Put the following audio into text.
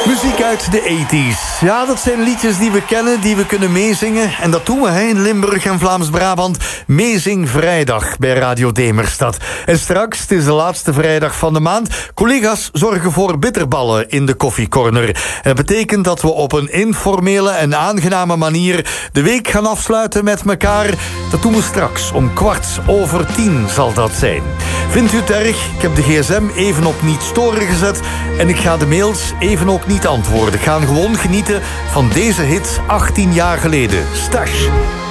Muziek uit de 80's. Ja, dat zijn liedjes die we kennen, die we kunnen meezingen. En dat doen we in Limburg en Vlaams-Brabant. Meezing vrijdag bij Radio Demerstad. En straks, het is de laatste vrijdag van de maand. Collega's zorgen voor bitterballen in de koffiecorner. Dat betekent dat we op een informele en aangename manier de week gaan afsluiten met elkaar. Dat doen we straks. Om 10:15 zal dat zijn. Vindt u het erg? Ik heb de gsm even op niet storen gezet. En ik ga de mails even ook niet antwoorden. Ik ga gewoon genieten van deze hit 18 jaar geleden. Stash.